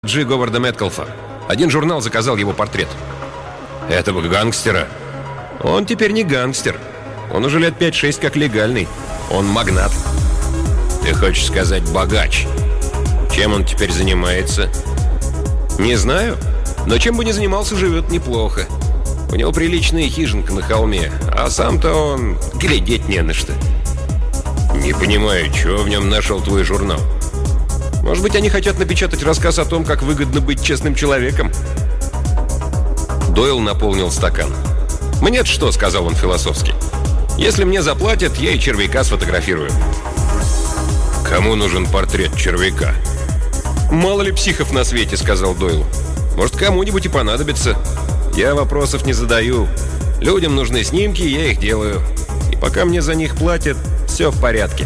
Джи Говарда Мэткалфа. Один журнал заказал его портрет. Этого гангстера. Он теперь не гангстер. Он уже лет 5-6 как легальный. Он магнат. Ты хочешь сказать богач? Чем он теперь занимается? Не знаю. Но чем бы ни занимался, живет неплохо. У него приличная хижинка на холме. А сам-то он глядеть не на что. Не понимаю, чего в нем нашел твой журнал. Может быть, они хотят напечатать рассказ о том, как выгодно быть честным человеком? Дойл наполнил стакан. «Мне-то что?» — сказал он философски. «Если мне заплатят, я и червяка сфотографирую». «Кому нужен портрет червяка?» «Мало ли психов на свете», — сказал Дойл. «Может, кому-нибудь и понадобится. Я вопросов не задаю. Людям нужны снимки, я их делаю. И пока мне за них платят, все в порядке».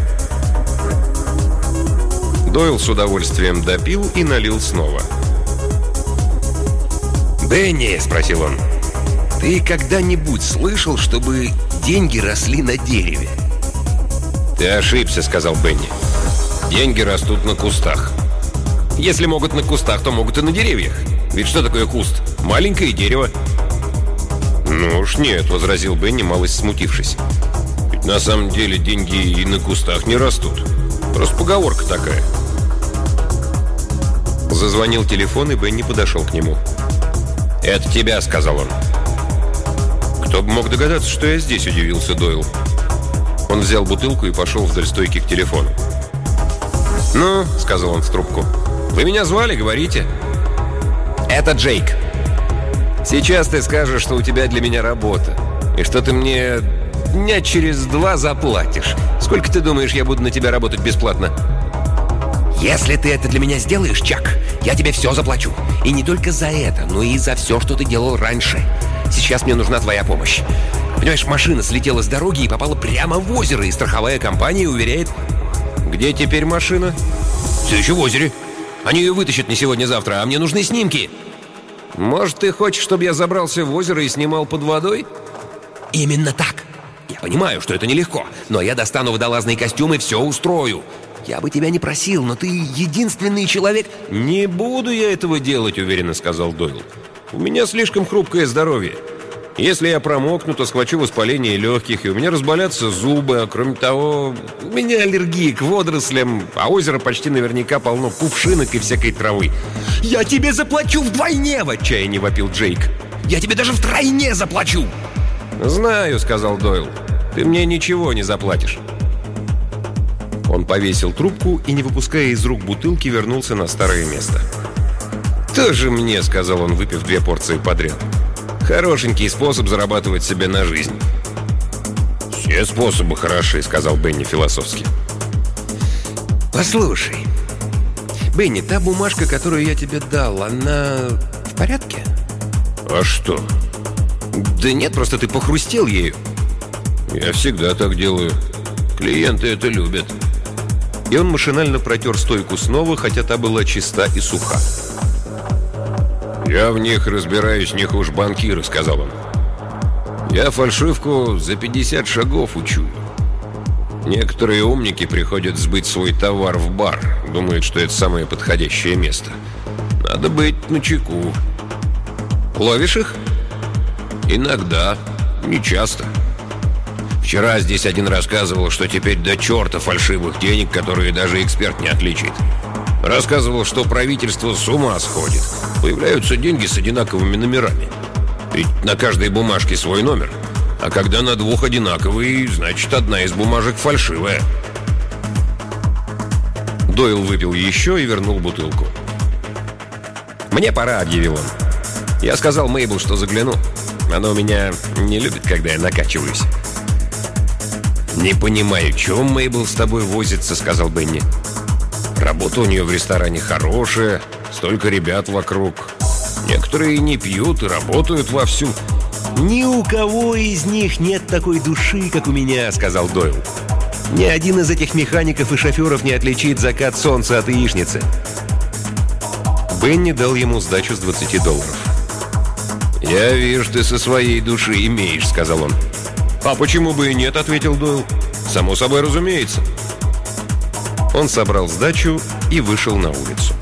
Дойл с удовольствием допил и налил снова. «Бенни», — спросил он, — «ты когда-нибудь слышал, чтобы деньги росли на дереве?» «Ты ошибся», — сказал Бенни. «Деньги растут на кустах». «Если могут на кустах, то могут и на деревьях. Ведь что такое куст? Маленькое дерево». «Ну уж нет», — возразил Бенни, малость смутившись. «Ведь на самом деле деньги и на кустах не растут. Просто поговорка такая». Зазвонил телефон, и Бенни подошел к нему. «Это тебя», — сказал он. «Кто бы мог догадаться, что я здесь», — удивился Дойл. Он взял бутылку и пошел вдоль стойки к телефону. «Ну», — сказал он в трубку, — «вы меня звали, говорите». «Это Джейк. Сейчас ты скажешь, что у тебя для меня работа, и что ты мне дня через 2 заплатишь. Сколько ты думаешь, я буду на тебя работать бесплатно?» «Если ты это для меня сделаешь, Чак, я тебе все заплачу. И не только за это, но и за все, что ты делал раньше. Сейчас мне нужна твоя помощь. Понимаешь, машина слетела с дороги и попала прямо в озеро, и страховая компания уверяет...» «Где теперь машина?» «Все еще в озере. Они ее вытащат не сегодня-завтра, а мне нужны снимки». «Может, ты хочешь, чтобы я забрался в озеро и снимал под водой?» «Именно так. Я понимаю, что это нелегко, но я достану водолазный костюм и все устрою. Я бы тебя не просил, но ты единственный человек...» «Не буду я этого делать», — уверенно сказал Дойл. «У меня слишком хрупкое здоровье. Если я промокну, то схвачу воспаление легких, и у меня разболятся зубы. А кроме того, у меня аллергия к водорослям, а озеро почти наверняка полно кувшинок и всякой травы». «Я тебе заплачу вдвойне!» — в отчаянии вопил Джейк. «Я тебе даже втройне заплачу!» «Знаю», — сказал Дойл. «Ты мне ничего не заплатишь». Он повесил трубку и, не выпуская из рук бутылки, вернулся на старое место. «Тоже мне», — сказал он, выпив 2 порции подряд. «Хорошенький способ зарабатывать себе на жизнь». «Все способы хороши», — сказал Бенни философски. «Послушай, Бенни, та бумажка, которую я тебе дал, она в порядке?» «А что?» «Да нет, просто ты похрустел ею». «Я всегда так делаю. Клиенты это любят». И он машинально протер стойку снова, хотя та была чиста и суха. «Я в них разбираюсь не хуже банкира», — сказал он. «Я фальшивку за 50 шагов учу. Некоторые умники приходят сбыть свой товар в бар, думают, что это самое подходящее место. Надо быть начеку». «Ловишь их?» «Иногда, не часто. Вчера здесь один рассказывал, что теперь до черта фальшивых денег, которые даже эксперт не отличит. Рассказывал, что правительство с ума сходит. Появляются деньги с одинаковыми номерами. Ведь на каждой бумажке свой номер. А когда на 2 одинаковый, значит, одна из бумажек фальшивая». Дойл выпил еще и вернул бутылку. «Мне пора», — объявил он. «Я сказал Мейбл, что загляну. Она у меня не любит, когда я накачиваюсь». «Не понимаю, чего Мейбл с тобой возится», — сказал Бенни. «Работа у нее в ресторане хорошая, столько ребят вокруг. Некоторые не пьют и работают вовсю». «Ни у кого из них нет такой души, как у меня», — сказал Дойл. «Ни один из этих механиков и шоферов не отличит закат солнца от яичницы». Бенни дал ему сдачу с $20. «Я вижу, ты со своей души имеешь», — сказал он. «А почему бы и нет?» — ответил Дойл. «Само собой разумеется». Он собрал сдачу и вышел на улицу.